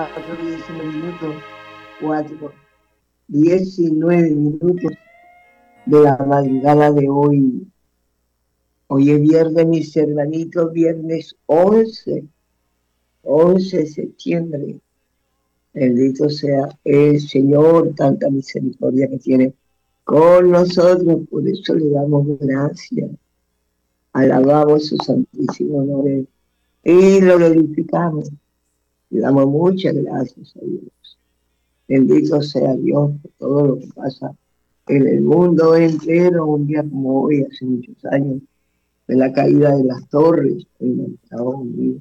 4:19, 4:19 de la madrugada de hoy. Hoy es viernes, mis hermanitos, viernes 11 de septiembre. Bendito sea el Señor, tanta misericordia que tiene con nosotros, por eso le damos gracias, alabamos su santísimo nombre y lo glorificamos. Le damos muchas gracias a Dios. Bendito sea Dios por todo lo que pasa en el mundo entero. Un día como hoy, hace muchos años, de la caída de las torres en Estados Unidos.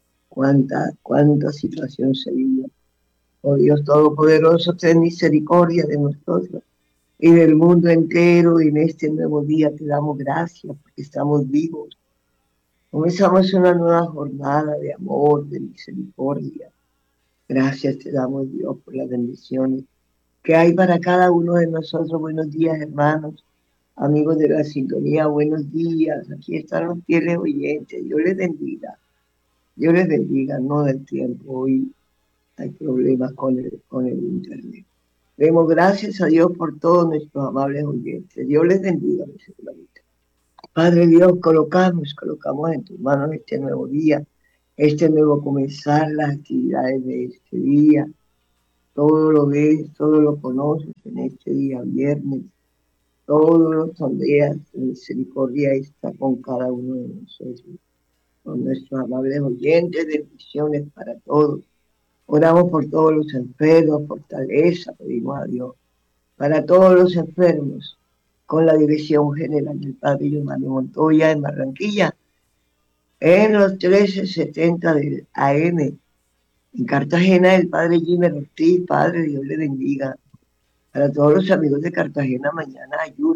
Cuánta situación se vivió. Oh Dios Todopoderoso, ten misericordia de nosotros y del mundo entero. Y en este nuevo día te damos gracias porque estamos vivos. Comenzamos una nueva jornada de amor, de misericordia. Gracias te damos, Dios, por las bendiciones que hay para cada uno de nosotros. Buenos días, hermanos, amigos de la sintonía, buenos días. Aquí están los fieles oyentes. Dios les bendiga. Dios les bendiga, no del tiempo. Hoy hay problemas con el internet. Demos gracias a Dios por todos nuestros amables oyentes. Dios les bendiga, mis hermanitos. Padre Dios, colocamos en tus manos este nuevo día, este nuevo comenzar, las actividades de este día. Todo lo ves, todo lo conoces en este día viernes. Todos los sondeas, tu misericordia está con cada uno de nosotros, con nuestros amables oyentes, bendiciones para todos. Oramos por todos los enfermos, fortaleza, pedimos a Dios. Para todos los enfermos, con la dirección general del Padre Giovanni Montoya en Barranquilla, en los 1370 del AM. En Cartagena, el Padre Jimmy Ortiz. Padre, Dios le bendiga. Para todos los amigos de Cartagena, mañana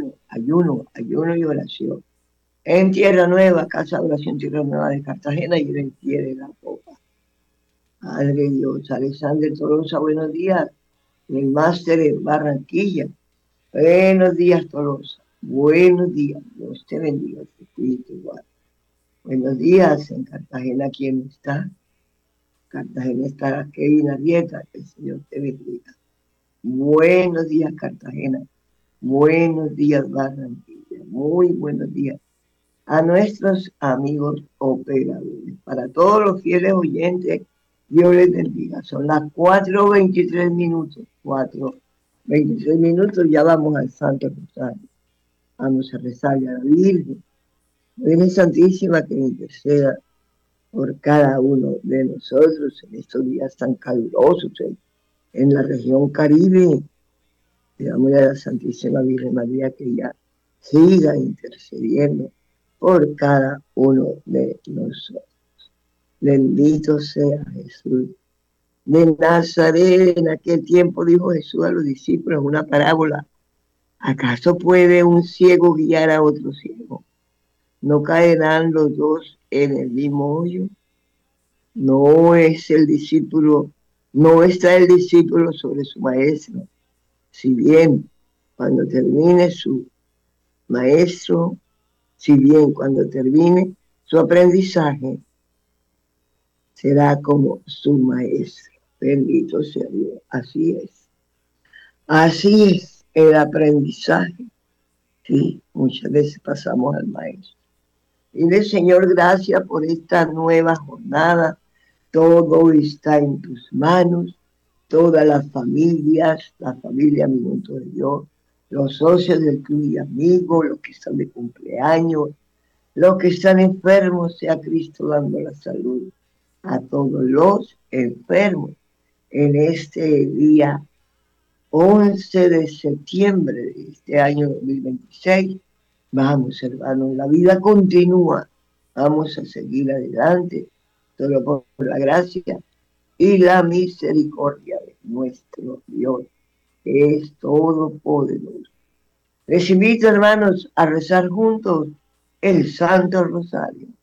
ayuno y oración. En Tierra Nueva, Casa de Oración Tierra Nueva de Cartagena y en pie de la Popa. Padre Dios, Alexander Tolosa, buenos días. El máster en Barranquilla. Buenos días, Tolosa. Buenos días. Dios te bendiga, te cuide igual. Buenos días en Cartagena, ¿quién está? Cartagena está Kevin Arrieta, que el Señor te bendiga. Buenos días, Cartagena. Buenos días, Barranquilla. Muy buenos días a nuestros amigos operadores. Para todos los fieles oyentes, Dios les bendiga. Son las 4:23. 4:23, ya vamos al Santo Rosario. Vamos a rezarle a la Virgen Santísima, que interceda por cada uno de nosotros en estos días tan calurosos en la región Caribe. Le damos a la Santísima Virgen María que ella siga intercediendo por cada uno de nosotros. Bendito sea Jesús de Nazaret. En aquel tiempo dijo Jesús a los discípulos una parábola: ¿acaso puede un ciego guiar a otro ciego? ¿No caerán los dos en el mismo hoyo? No está el discípulo sobre su maestro. Si bien cuando termine su aprendizaje, será como su maestro. Bendito sea Dios. Así es el aprendizaje. Sí, muchas veces pasamos al maestro. Dile, Señor, gracias por esta nueva jornada. Todo está en tus manos. Todas las familias, la familia Minuto de Dios, los socios del club y amigos, los que están de cumpleaños, los que están enfermos, sea Cristo dando la salud a todos los enfermos. En este día 11 de septiembre de este año 2026, vamos, hermanos, la vida continúa. Vamos a seguir adelante, solo por la gracia y la misericordia de nuestro Dios, que es todopoderoso. Les invito, hermanos, a rezar juntos el Santo Rosario.